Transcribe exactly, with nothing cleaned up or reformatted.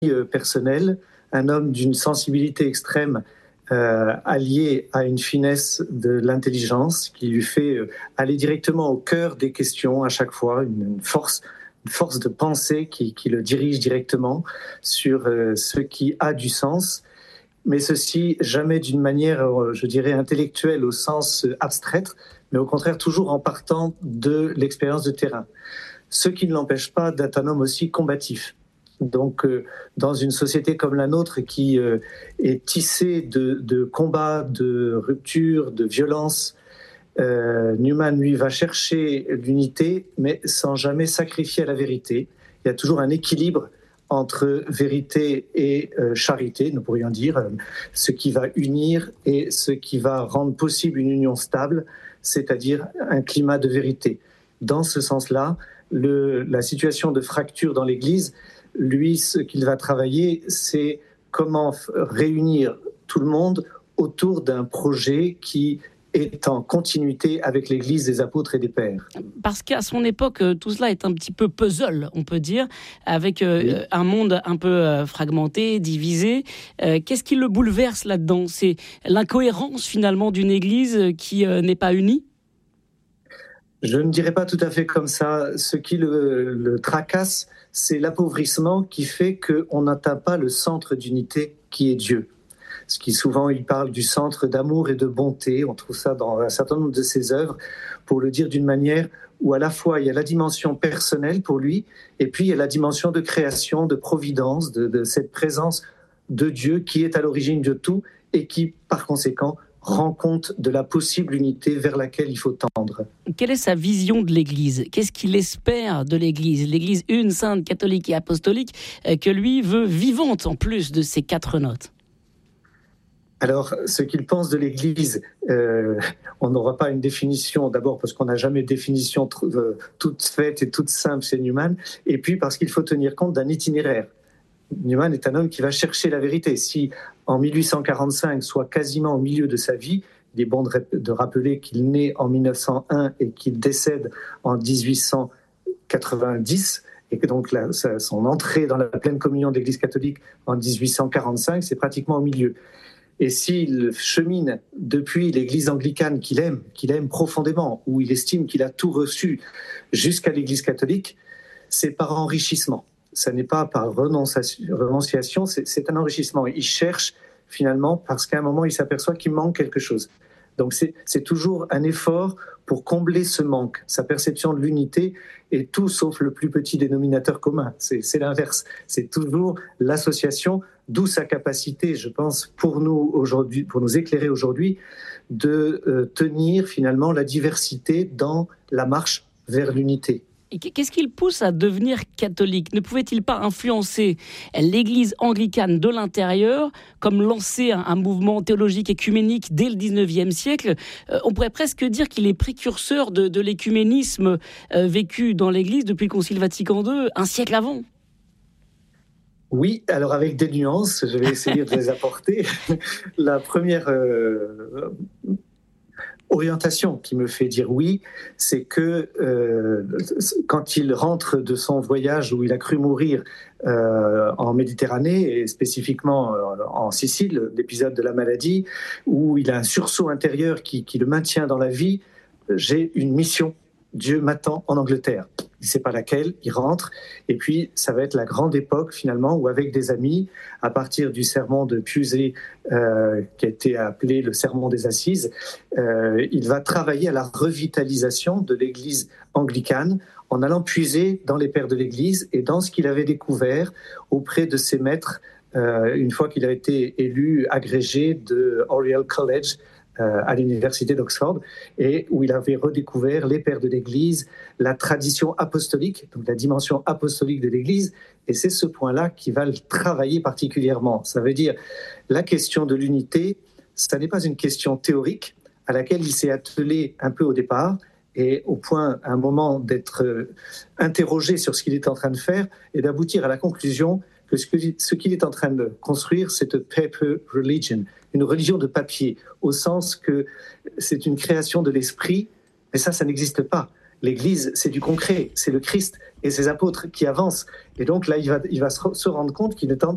euh, personnel, un homme d'une sensibilité extrême, euh, allié à une finesse de l'intelligence qui lui fait euh, aller directement au cœur des questions à chaque fois, une, une force, une force de pensée qui, qui le dirige directement sur euh, ce qui a du sens, mais ceci jamais d'une manière, euh, je dirais, intellectuelle au sens euh, abstrait, mais au contraire toujours en partant de l'expérience de terrain. Ce qui ne l'empêche pas d'être un homme aussi combatif. Donc, euh, dans une société comme la nôtre qui euh, est tissée de, de combats, de ruptures, de violences, euh, Newman, lui, va chercher l'unité, mais sans jamais sacrifier à la vérité. Il y a toujours un équilibre entre vérité et euh, charité, nous pourrions dire, euh, ce qui va unir et ce qui va rendre possible une union stable, c'est-à-dire un climat de vérité. Dans ce sens-là, le, la situation de fracture dans l'Église, lui, ce qu'il va travailler, c'est comment réunir tout le monde autour d'un projet qui est en continuité avec l'Église des apôtres et des pères. Parce qu'à son époque, tout cela est un petit peu puzzle, on peut dire, avec euh, oui. un monde un peu euh, fragmenté, divisé. Euh, qu'est-ce qui le bouleverse là-dedans ? C'est l'incohérence finalement d'une Église qui euh, n'est pas unie ? Je ne dirais pas tout à fait comme ça. Ce qui le, le tracasse, c'est l'appauvrissement qui fait qu'on n'atteint pas le centre d'unité qui est Dieu. Ce qui souvent, il parle du centre d'amour et de bonté. On trouve ça dans un certain nombre de ses œuvres, pour le dire d'une manière où à la fois il y a la dimension personnelle pour lui, et puis il y a la dimension de création, de providence, de, de cette présence de Dieu qui est à l'origine de tout et qui, par conséquent, rend compte de la possible unité vers laquelle il faut tendre. Quelle est sa vision de l'Église ? Qu'est-ce qu'il espère de l'Église ? L'Église une, sainte, catholique et apostolique, que lui veut vivante en plus de ces quatre notes. Alors, ce qu'il pense de l'Église, euh, on n'aura pas une définition, d'abord parce qu'on n'a jamais de définition euh, toute faite et toute simple chez Newman, et puis parce qu'il faut tenir compte d'un itinéraire. Newman est un homme qui va chercher la vérité. Si en mille huit cent quarante-cinq, soit quasiment au milieu de sa vie, il est bon de, de rappeler qu'il naît en mille neuf cent un et qu'il décède en dix-huit cent quatre-vingt-dix, et que donc la, sa, son entrée dans la pleine communion de l'Église catholique en dix-huit cent quarante-cinq, c'est pratiquement au milieu. Et s'il chemine depuis l'Église anglicane qu'il aime, qu'il aime profondément, où il estime qu'il a tout reçu, jusqu'à l'Église catholique, c'est par enrichissement. Ça n'est pas par renonciation, c'est, c'est un enrichissement. Il cherche finalement parce qu'à un moment, il s'aperçoit qu'il manque quelque chose. Donc c'est, c'est toujours un effort pour combler ce manque. Sa perception de l'unité est tout sauf le plus petit dénominateur commun. C'est, c'est l'inverse. C'est toujours l'association, d'où sa capacité, je pense, pour nous aujourd'hui, pour nous éclairer aujourd'hui, de euh, tenir finalement la diversité dans la marche vers l'unité. Et qu'est-ce qui le pousse à devenir catholique ? Ne pouvait-il pas influencer l'Église anglicane de l'intérieur, comme lancer un, un mouvement théologique écuménique dès le dix-neuvième siècle ? euh, On pourrait presque dire qu'il est précurseur de, de l'écuménisme euh, vécu dans l'Église depuis le Concile Vatican deux, un siècle avant. Oui, alors avec des nuances, je vais essayer de les apporter. La première euh, orientation qui me fait dire oui, c'est que euh, quand il rentre de son voyage où il a cru mourir euh, en Méditerranée, et spécifiquement euh, en Sicile, l'épisode de la maladie, où il a un sursaut intérieur qui, qui le maintient dans la vie, j'ai une mission. Dieu m'attend en Angleterre. Il ne sait pas laquelle, il rentre, et puis ça va être la grande époque finalement où avec des amis, à partir du sermon de Pusey, euh, qui a été appelé le sermon des Assises, euh, il va travailler à la revitalisation de l'Église anglicane en allant puiser dans les pères de l'Église et dans ce qu'il avait découvert auprès de ses maîtres, euh, une fois qu'il a été élu agrégé de Oriel College, à l'université d'Oxford, et où il avait redécouvert les pères de l'Église, la tradition apostolique, donc la dimension apostolique de l'Église, et c'est ce point-là qui va le travailler particulièrement. Ça veut dire, la question de l'unité, ça n'est pas une question théorique à laquelle il s'est attelé un peu au départ, et au point, à un moment, d'être interrogé sur ce qu'il est en train de faire, et d'aboutir à la conclusion que ce qu'il est en train de construire, c'est une paper religion, une religion de papier, au sens que c'est une création de l'esprit, mais ça, ça n'existe pas. L'Église, c'est du concret, c'est le Christ et ses apôtres qui avancent. Et donc là, il va, il va se rendre compte qu'il est en